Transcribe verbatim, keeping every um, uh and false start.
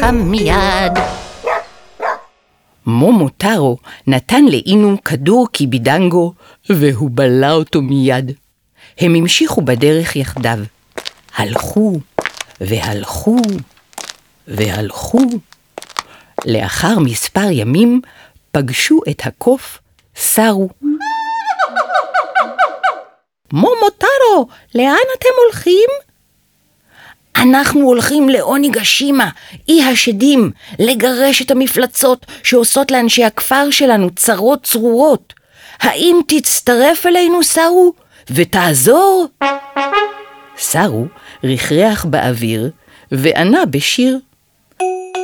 אותם מיד. מומוטרו נתן לאינו כדור קיבידנגו, והוא בלע אותו מיד. הם המשיכו בדרך יחדיו. הלכו, והלכו, והלכו. לאחר מספר ימים פגשו את הקוף סארו. מומוטרו, לאן אתם הולכים? אנחנו הולכים לאוניגשימה, אי השדים, לגרש את המפלצות שעושות לאנשי הכפר שלנו צרות צרורות. האם תצטרף אלינו, סארו, ותעזור? סארו רכרח באוויר וענה בשיר.